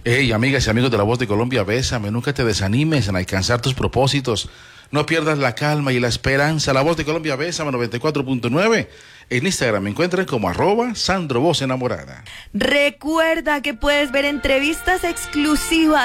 Hey, amigas y amigos de La Voz de Colombia, bésame, nunca te desanimes en alcanzar tus propósitos. No pierdas la calma y la esperanza. La Voz de Colombia, bésame 94.9. En Instagram me encuentran como @SandroVozEnamorada. Recuerda que puedes ver entrevistas exclusivas